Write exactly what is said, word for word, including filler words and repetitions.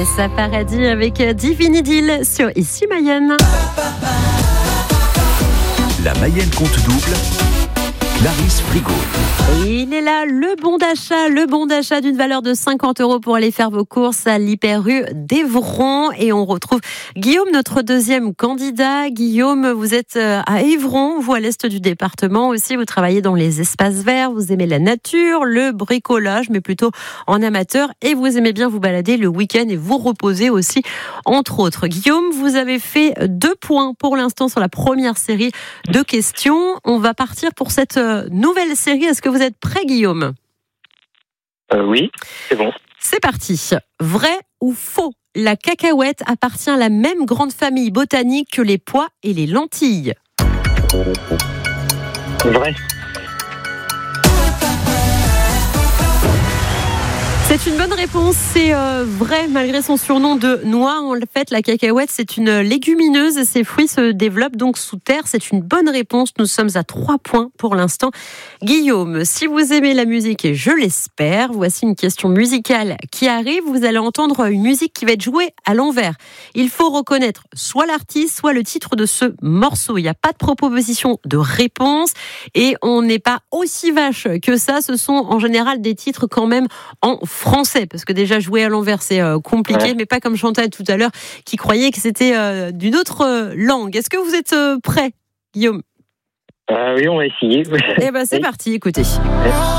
Vanessa Paradis avec Divine Idylle sur Ici Mayenne. La Mayenne compte double. Clarisse Frigo. Et il est là, le bon d'achat, le bon d'achat d'une valeur de cinquante euros pour aller faire vos courses à l'Hyper-U d'Évron. Et on retrouve Guillaume, notre deuxième candidat. Guillaume, vous êtes à Évron, vous à l'est du département aussi. Vous travaillez dans les espaces verts, vous aimez la nature, le bricolage, mais plutôt en amateur. Et vous aimez bien vous balader le week-end et vous reposer aussi, entre autres. Guillaume, vous avez fait deux points pour l'instant sur la première série de questions. On va partir pour cette nouvelle série. Est-ce que vous êtes prêt, Guillaume ? euh, Oui, c'est bon. C'est parti. Vrai ou faux ? La cacahuète appartient à la même grande famille botanique que les pois et les lentilles. Vrai. C'est une bonne réponse, c'est euh, vrai malgré son surnom de noix. En fait, la cacahuète, c'est une légumineuse et ses fruits se développent donc sous terre. C'est une bonne réponse. Nous sommes à trois points pour l'instant. Guillaume, si vous aimez la musique, et je l'espère, voici une question musicale qui arrive. Vous allez entendre une musique qui va être jouée à l'envers. Il faut reconnaître soit l'artiste, soit le titre de ce morceau. Il n'y a pas de proposition de réponse et on n'est pas aussi vache que ça. Ce sont en général des titres quand même en français, parce que déjà jouer à l'envers c'est euh, compliqué, ouais. Mais pas comme Chantal tout à l'heure qui croyait que c'était euh, d'une autre euh, langue. Est-ce que vous êtes euh, prêt, Guillaume ? euh, Oui, on va essayer. Eh ben c'est oui. Parti, écoutez.